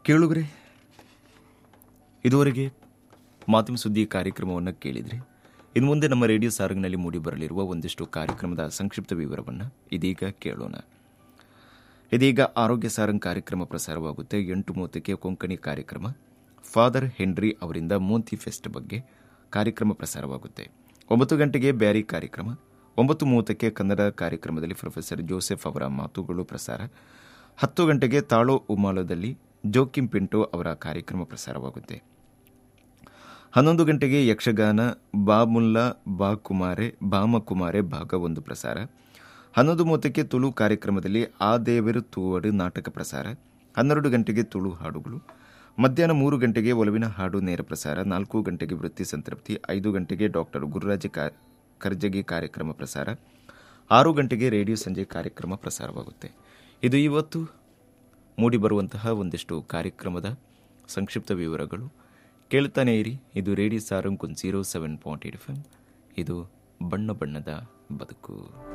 ಕೇಳುಗರೆ, ಇದುವರೆಗೆ ಮಾಧ್ಯಮ ಸುದ್ದಿ ಕಾರ್ಯಕ್ರಮವನ್ನು ಕೇಳಿದ್ರಿ. ಇನ್ನು ಮುಂದೆ ನಮ್ಮ ರೇಡಿಯೋ ಸಾರಂಗ್ನಲ್ಲಿ ಮೂಡಿಬರಲಿರುವ ಒಂದಿಷ್ಟು ಕಾರ್ಯಕ್ರಮದ ಸಂಕ್ಷಿಪ್ತ ವಿವರವನ್ನು ಇದೀಗ ಕೇಳೋಣ. ಇದೀಗ ಆರೋಗ್ಯ ಸಾರಂಗ್ ಕಾರ್ಯಕ್ರಮ ಪ್ರಸಾರವಾಗುತ್ತೆ. 8:30ಕ್ಕೆ ಕೊಂಕಣಿ ಕಾರ್ಯಕ್ರಮ ಫಾದರ್ ಹೆನ್ರಿ ಅವರಿಂದ ಮೋಂತಿ ಫೆಸ್ಟ್ ಬಗ್ಗೆ ಕಾರ್ಯಕ್ರಮ ಪ್ರಸಾರವಾಗುತ್ತೆ. 9 ಗಂಟೆಗೆ ಬ್ಯಾರಿ ಕಾರ್ಯಕ್ರಮ. 9:30ಕ್ಕೆ ಕನ್ನಡ ಕಾರ್ಯಕ್ರಮದಲ್ಲಿ ಪ್ರೊಫೆಸರ್ ಜೋಸೆಫ್ ಅವರ ಮಾತುಗಳು ಪ್ರಸಾರ. 10 ಗಂಟೆಗೆ ತಾಳೋ ಉಮಾಲದಲ್ಲಿ ಜೋಕಿಮ್ ಪಿಂಟೋ ಅವರ ಕಾರ್ಯಕ್ರಮ ಪ್ರಸಾರವಾಗುತ್ತೆ. 11 ಗಂಟೆಗೆ ಯಕ್ಷಗಾನ ಬಾಮುಲ್ಲಾ ಬಾಮಕುಮಾರೆ ಭಾಗ 1 ಪ್ರಸಾರ. 11:30ಕ್ಕೆ ತುಳು ಕಾರ್ಯಕ್ರಮದಲ್ಲಿ ಆ ದೇವರು ತೂವಡು ನಾಟಕ ಪ್ರಸಾರ. 12 ಗಂಟೆಗೆ ತುಳು ಹಾಡುಗಳು. ಮಧ್ಯಾಹ್ನ 3 ಗಂಟೆಗೆ ಒಲವಿನ ಹಾಡು ನೇರ ಪ್ರಸಾರ. 4 ಗಂಟೆಗೆ ವೃತ್ತಿ ಸಂತೃಪ್ತಿ. 5 ಗಂಟೆಗೆ ಡಾಕ್ಟರ್ ಗುರುರಾಜ ಕರ್ಜಗಿ ಕಾರ್ಯಕ್ರಮ ಪ್ರಸಾರ. 6 ಗಂಟೆಗೆ ರೇಡಿಯೋ ಸಂಜೆ ಕಾರ್ಯಕ್ರಮ ಪ್ರಸಾರವಾಗುತ್ತೆ. ಇದು ಇವತ್ತು ಮೂಡಿಬರುವಂತಹ ಒಂದಿಷ್ಟು ಕಾರ್ಯಕ್ರಮದ ಸಂಕ್ಷಿಪ್ತ ವಿವರಗಳು. ಕೇಳ್ತಾನೆ ಇರಿ. ಇದು ರೇಡಿಯೋ ಸಾರಂಗ್ 107.8 FM. ಇದು ಬಣ್ಣ ಬಣ್ಣದ ಬದುಕು.